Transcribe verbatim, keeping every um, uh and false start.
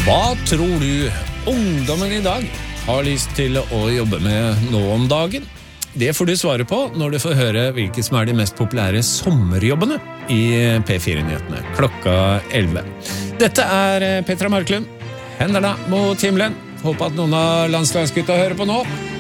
Hva tror du ungdommen i dag har lyst til å jobbe med nå om dagen? Det får du svare på når du får høre hvilke som er de mest populære sommerjobbene i P fire-nyhetene klokka elleve. Dette er Petra Marklund. Hendene mot himmelen. Håper at noen av landslagsgutta hører på nå.